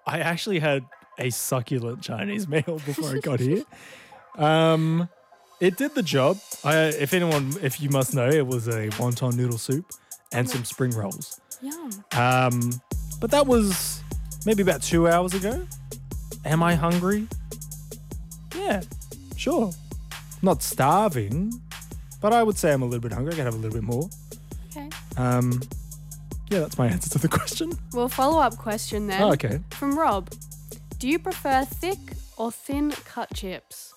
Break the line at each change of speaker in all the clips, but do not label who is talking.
I actually had a succulent Chinese meal before I got here. It did the job. If you must know, it was a wonton noodle soup and some spring rolls.
Yum.
But that was maybe about 2 hours ago. Am I hungry? Yeah, sure. Not starving, but I would say I'm a little bit hungry. I can have a little bit more.
Okay.
Yeah, that's my answer to the question.
Well, follow-up question then.
Oh, okay.
From Rob. Do you prefer thick or thin cut chips?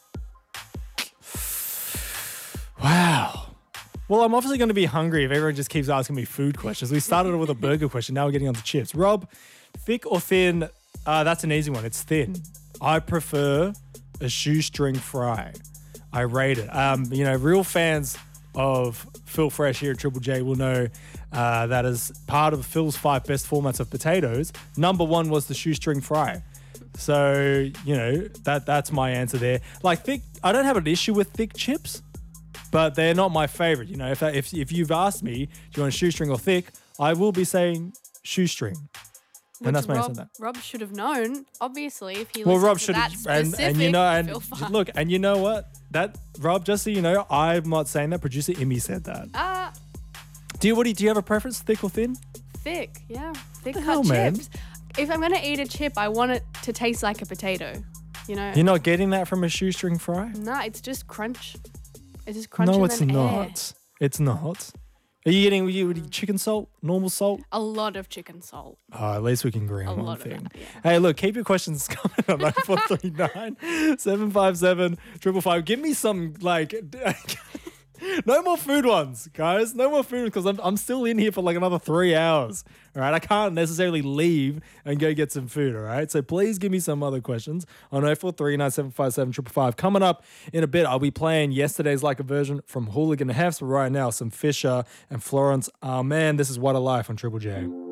Wow. Well, I'm obviously going to be hungry if everyone just keeps asking me food questions. We started with a burger question. Now we're getting on to chips. Rob, thick or thin? That's an easy one. It's thin. I prefer a shoestring fry. I rate it. Real fans of Phil Fresh here at Triple J will know that as part of Phil's 5 best formats of potatoes, number 1 was the shoestring fry. So, that's my answer there. Like thick, I don't have an issue with thick chips, but they're not my favorite. If you've asked me, do you want a shoestring or thick, I will be saying shoestring. And that's my answer to that.
Rob should have known, obviously, if he
Well,
listened
Rob
to
should
that
have,
specific Phil Far.
look, and you know what? That Rob, just so you know, I'm not saying that. Producer Imi said that. Do you have a preference, thick or thin?
Thick, yeah. Thick
The
cut
hell, man?
chips. If I'm gonna eat a chip, I want it to taste like a potato.
You're not getting that from a shoestring fry?
Nah, it's just crunch. It's just crunch.
No,
and
it's
then
not.
air.
It's not. Are you getting chicken salt, normal salt?
A lot of chicken salt.
Oh, at least we can agree
A
on one
lot of
thing.
that, yeah.
Hey, look, keep your questions coming on 0439 757 555. Give me some, no more food ones, guys. No more food because I'm still in here for like another 3 hours. All right. I can't necessarily leave and go get some food. All right. So please give me some other questions on 0439 757 555. Coming up in a bit, I'll be playing yesterday's like a version from Hooligan Hefs. But right now, some Fisher and Florence. Oh, man, this is What a Life on Triple J.